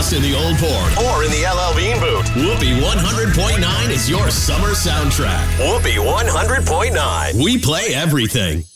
Ross in the Old Port or in the LL Bean Boot, Whoopee 100.9 is your summer soundtrack. Whoopee 100.9. We play everything.